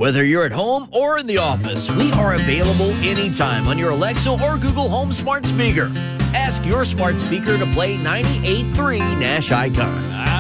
Whether you're at home or in the office, we are available anytime on your Alexa or Google Home smart speaker. Ask your smart speaker to play 98.3 Nash Icon.